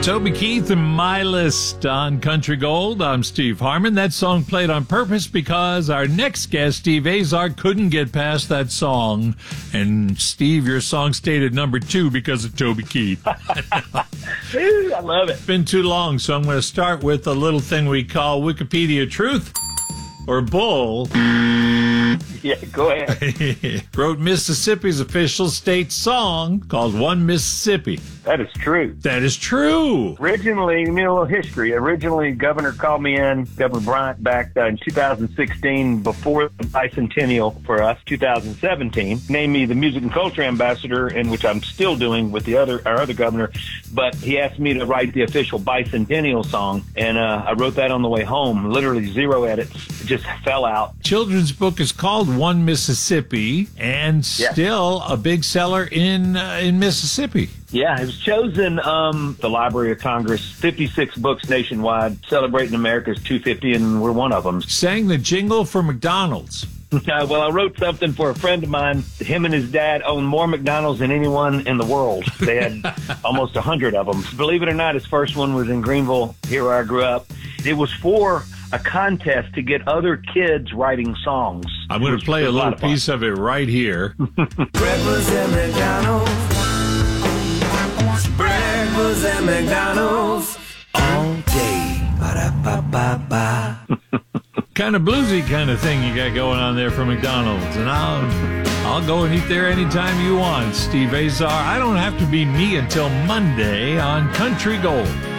Toby Keith and My List on Country Gold. I'm Steve Harmon. That song played on purpose because our next guest, Steve Azar, couldn't get past that song. And Steve, your song stayed at number 2 because of Toby Keith. I love it. It's been too long, so I'm going to start with a little thing we call Wikipedia Truth or Bull. Yeah, go ahead. Wrote Mississippi's official state song called One Mississippi. That is true. That is true. Originally, a little history. Originally, Governor called me in, Governor Bryant, back in 2016, before the bicentennial for us, 2017, named me the Music and Culture Ambassador, in which I'm still doing with our other governor. But he asked me to write the official bicentennial song, and I wrote that on the way home. Literally 0 edits. It just fell out. Children's book is called One Mississippi, and still a big seller in Mississippi. Yeah, it was chosen, the Library of Congress, 56 books nationwide, celebrating America's 250, and we're one of them. Sang the jingle for McDonald's. Well, I wrote something for a friend of mine. Him and his dad own more McDonald's than anyone in the world. They had almost 100 of them. Believe it or not, his first one was in Greenville, here where I grew up. It was for a contest to get other kids writing songs. I'm going to play a little piece of it right here. Breakfast at McDonald's. Breakfast at McDonald's. All day. Ba-da-ba-ba-ba. Kind of bluesy kind of thing you got going on there for McDonald's. And I'll go and eat there anytime you want. Steve Azar. I don't have to be me until Monday on Country Gold.